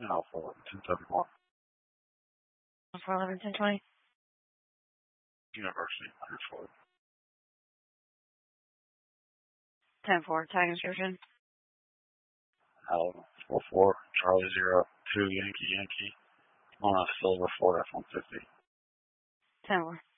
Alpha 1071. 411 1020. University, 140. 10-4, tag inscription. Alpha 44, Charlie 02, Yankee, Yankee. On a silver Ford F-150. 10-4.